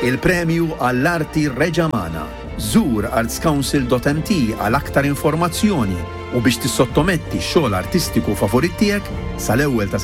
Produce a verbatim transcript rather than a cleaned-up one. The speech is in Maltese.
il-premju għall-arti Reġamana. Żur artscouncil dot m t għal aktar informazzjoni u biex tissottometti x-xogħol artistiku favorit tiegħek sal-ewwel ta'